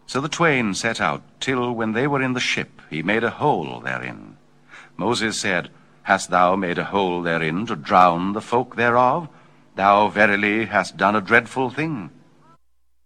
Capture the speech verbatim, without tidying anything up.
So the twain set out, till when they were in the ship, he made a hole therein. Moses said, Hast thou made a hole therein to drown the folk thereof? Thou verily hast done a dreadful thing.